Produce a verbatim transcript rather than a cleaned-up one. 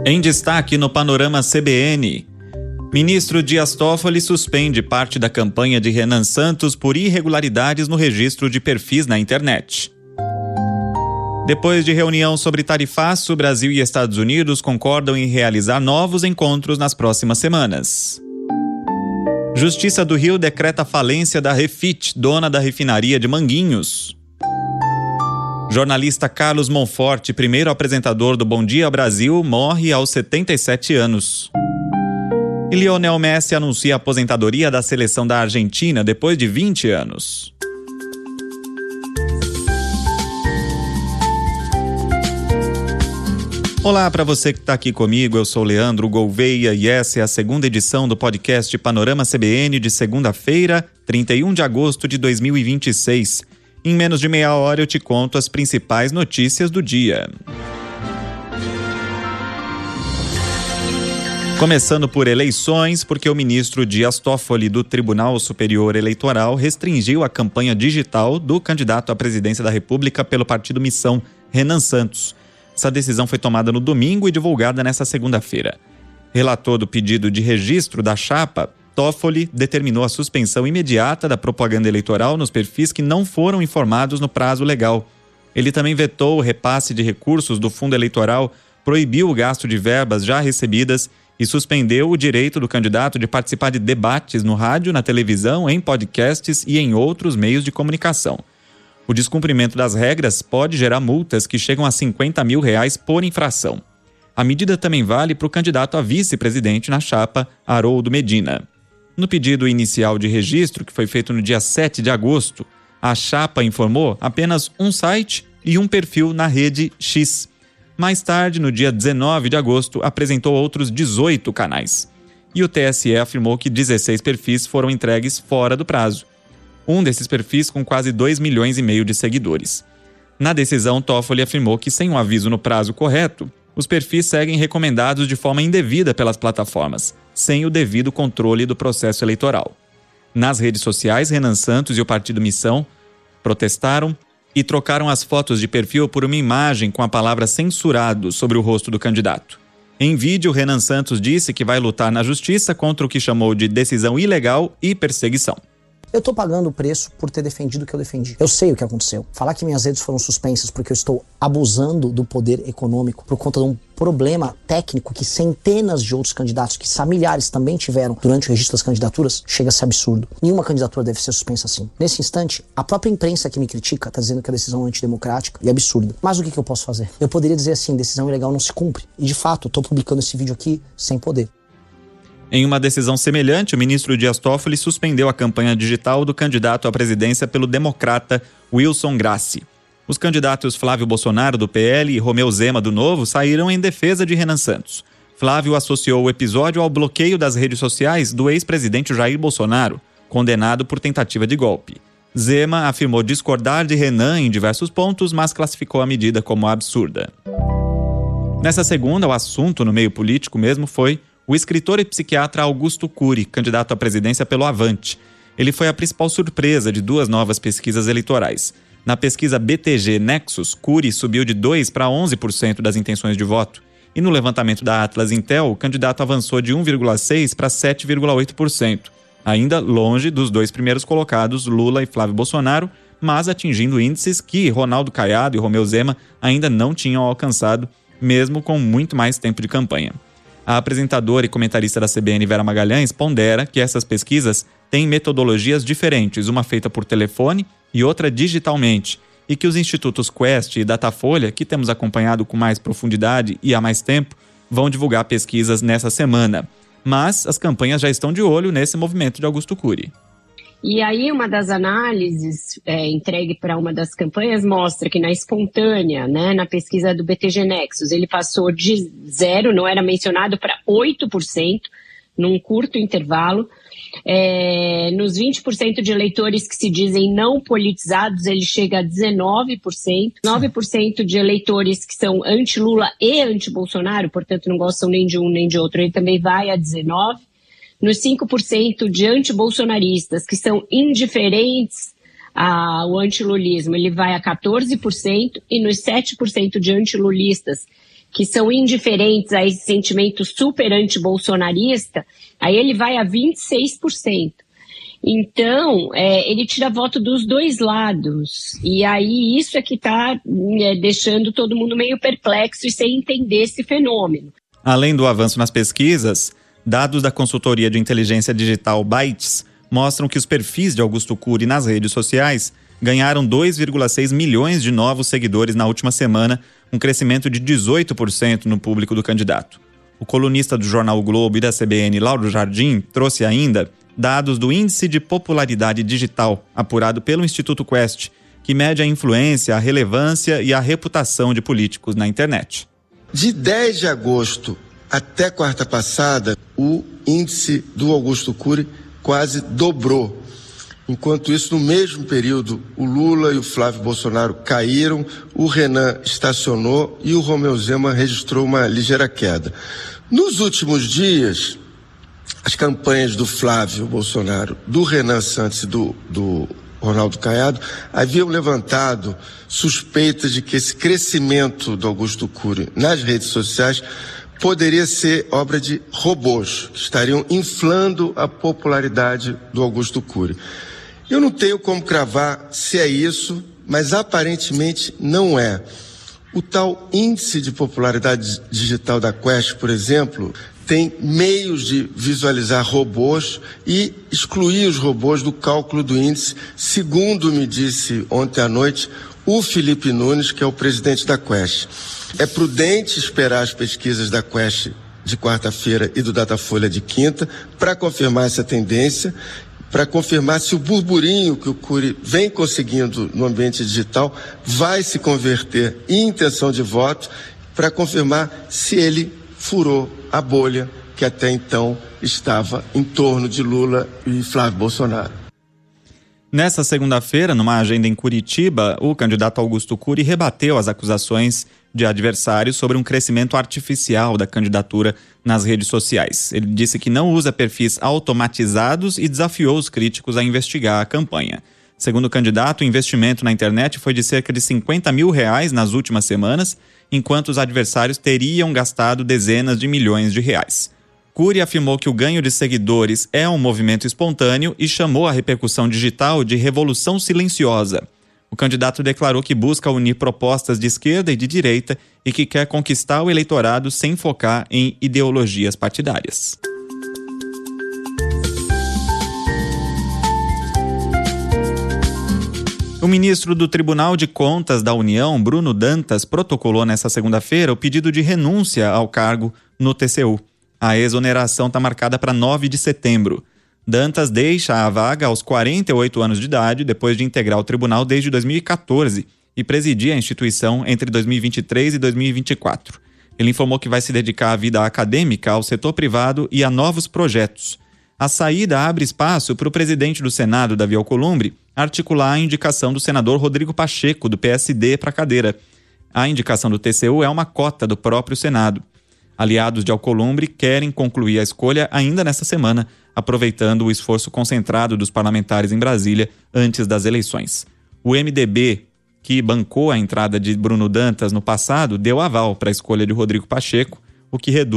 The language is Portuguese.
Em destaque no Panorama C B N, ministro Dias Toffoli suspende parte da campanha de Renan Santos por irregularidades no registro de perfis na internet. Depois de reunião sobre tarifaço, Brasil e Estados Unidos concordam em realizar novos encontros nas próximas semanas. Justiça do Rio decreta falência da Refit, dona da refinaria de Manguinhos. Jornalista Carlos Monforte, primeiro apresentador do Bom Dia Brasil, morre aos setenta e sete anos. E Lionel Messi anuncia a aposentadoria da seleção da Argentina depois de vinte anos. Olá para você que está aqui comigo, eu sou Leandro Gouveia e essa é a segunda edição do podcast Panorama C B N de segunda-feira, trinta e um de agosto de dois mil e vinte e seis. Em menos de meia hora eu te conto as principais notícias do dia. Começando por eleições, porque o ministro Dias Toffoli do Tribunal Superior Eleitoral restringiu a campanha digital do candidato à presidência da República pelo partido Missão, Renan Santos. Essa decisão foi tomada no domingo e divulgada nesta segunda-feira. Relator do pedido de registro da chapa, Toffoli determinou a suspensão imediata da propaganda eleitoral nos perfis que não foram informados no prazo legal. Ele também vetou o repasse de recursos do fundo eleitoral, proibiu o gasto de verbas já recebidas e suspendeu o direito do candidato de participar de debates no rádio, na televisão, em podcasts e em outros meios de comunicação. O descumprimento das regras pode gerar multas que chegam a cinquenta mil reais por infração. A medida também vale para o candidato a vice-presidente na chapa, Haroldo Medina. No pedido inicial de registro, que foi feito no dia sete de agosto, a chapa informou apenas um site e um perfil na rede X. Mais tarde, no dia dezenove de agosto, apresentou outros dezoito canais. E o T S E afirmou que dezesseis perfis foram entregues fora do prazo. Um desses perfis com quase dois milhões e meio de seguidores. Na decisão, Toffoli afirmou que, sem um aviso no prazo correto, os perfis seguem recomendados de forma indevida pelas plataformas, sem o devido controle do processo eleitoral. Nas redes sociais, Renan Santos e o partido Missão protestaram e trocaram as fotos de perfil por uma imagem com a palavra censurado sobre o rosto do candidato. Em vídeo, Renan Santos disse que vai lutar na justiça contra o que chamou de decisão ilegal e perseguição. Eu tô pagando o preço por ter defendido o que eu defendi. Eu sei o que aconteceu. Falar que minhas redes foram suspensas porque eu estou abusando do poder econômico por conta de um problema técnico que centenas de outros candidatos, que milhares também tiveram durante o registro das candidaturas, chega a ser absurdo. Nenhuma candidatura deve ser suspensa assim. Nesse instante, a própria imprensa que me critica está dizendo que a decisão é antidemocrática e absurda. Mas o que, que eu posso fazer? Eu poderia dizer assim, decisão ilegal não se cumpre. E de fato, estou publicando esse vídeo aqui sem poder. Em uma decisão semelhante, o ministro Dias Toffoli suspendeu a campanha digital do candidato à presidência pelo democrata Wilson Grassi. Os candidatos Flávio Bolsonaro, do P L, e Romeu Zema, do Novo, saíram em defesa de Renan Santos. Flávio associou o episódio ao bloqueio das redes sociais do ex-presidente Jair Bolsonaro, condenado por tentativa de golpe. Zema afirmou discordar de Renan em diversos pontos, mas classificou a medida como absurda. Nessa segunda, o assunto no meio político mesmo foi o escritor e psiquiatra Augusto Cury, candidato à presidência pelo Avante. Ele foi a principal surpresa de duas novas pesquisas eleitorais. Na pesquisa B T G Nexus, Cury subiu de dois para onze por cento das intenções de voto. E no levantamento da Atlas Intel, o candidato avançou de um vírgula seis por cento para sete vírgula oito por cento. Ainda longe dos dois primeiros colocados, Lula e Flávio Bolsonaro, mas atingindo índices que Ronaldo Caiado e Romeu Zema ainda não tinham alcançado, mesmo com muito mais tempo de campanha. A apresentadora e comentarista da C B N, Vera Magalhães, pondera que essas pesquisas têm metodologias diferentes, uma feita por telefone e outra digitalmente, e que os institutos Quest e Datafolha, que temos acompanhado com mais profundidade e há mais tempo, vão divulgar pesquisas nessa semana. Mas as campanhas já estão de olho nesse movimento de Augusto Cury. E aí uma das análises é, entregue para uma das campanhas mostra que na espontânea, né, na pesquisa do B T G Nexus, ele passou de zero, não era mencionado, para oito por cento num curto intervalo. É, nos vinte por cento de eleitores que se dizem não politizados, ele chega a dezenove por cento. nove por cento de eleitores que são anti-Lula e anti-Bolsonaro, portanto não gostam nem de um nem de outro, ele também vai a dezenove por cento. Nos cinco por cento de antibolsonaristas, que são indiferentes ao antilulismo, ele vai a quatorze por cento, e nos sete por cento de antilulistas, que são indiferentes a esse sentimento super anti-bolsonarista, aí ele vai a vinte e seis por cento. Então, é, ele tira voto dos dois lados. E aí isso é que está é, deixando todo mundo meio perplexo e sem entender esse fenômeno. Além do avanço nas pesquisas, dados da consultoria de inteligência digital Bytes mostram que os perfis de Augusto Cury nas redes sociais ganharam dois vírgula seis milhões de novos seguidores na última semana, um crescimento de dezoito por cento no público do candidato. O colunista do jornal o Globo e da C B N, Lauro Jardim, trouxe ainda dados do Índice de Popularidade Digital, apurado pelo Instituto Quest, que mede a influência, a relevância e a reputação de políticos na internet. De dez de agosto até quarta passada, o índice do Augusto Cury quase dobrou. Enquanto isso, no mesmo período, o Lula e o Flávio Bolsonaro caíram, o Renan estacionou e o Romeu Zema registrou uma ligeira queda. Nos últimos dias, as campanhas do Flávio Bolsonaro, do Renan Santos e do, do Ronaldo Caiado haviam levantado suspeitas de que esse crescimento do Augusto Cury nas redes sociais poderia ser obra de robôs, que estariam inflando a popularidade do Augusto Cury. Eu não tenho como cravar se é isso, mas aparentemente não é. O tal índice de popularidade digital da Quest, por exemplo, tem meios de visualizar robôs e excluir os robôs do cálculo do índice, segundo me disse ontem à noite o Felipe Nunes, que é o presidente da Quest. É prudente esperar as pesquisas da Quest de quarta-feira e do Datafolha de quinta para confirmar essa tendência, para confirmar se o burburinho que o Cury vem conseguindo no ambiente digital vai se converter em intenção de voto, para confirmar se ele furou a bolha que até então estava em torno de Lula e Flávio Bolsonaro. Nessa segunda-feira, numa agenda em Curitiba, o candidato Augusto Cury rebateu as acusações de adversários sobre um crescimento artificial da candidatura nas redes sociais. Ele disse que não usa perfis automatizados e desafiou os críticos a investigar a campanha. Segundo o candidato, o investimento na internet foi de cerca de cinquenta mil reais nas últimas semanas, enquanto os adversários teriam gastado dezenas de milhões de reais. Cury afirmou que o ganho de seguidores é um movimento espontâneo e chamou a repercussão digital de revolução silenciosa. O candidato declarou que busca unir propostas de esquerda e de direita e que quer conquistar o eleitorado sem focar em ideologias partidárias. O ministro do Tribunal de Contas da União, Bruno Dantas, protocolou nesta segunda-feira o pedido de renúncia ao cargo no T C U. A exoneração está marcada para nove de setembro. Dantas deixa a vaga aos quarenta e oito anos de idade, depois de integrar o tribunal desde dois mil e catorze e presidir a instituição entre dois mil e vinte e três e dois mil e vinte e quatro. Ele informou que vai se dedicar à vida acadêmica, ao setor privado e a novos projetos. A saída abre espaço para o presidente do Senado, Davi Alcolumbre, articular a indicação do senador Rodrigo Pacheco, do P S D, para a cadeira. A indicação do T C U é uma cota do próprio Senado. Aliados de Alcolumbre querem concluir a escolha ainda nesta semana, aproveitando o esforço concentrado dos parlamentares em Brasília antes das eleições. O M D B, que bancou a entrada de Bruno Dantas no passado, deu aval para a escolha de Rodrigo Pacheco, o que reduz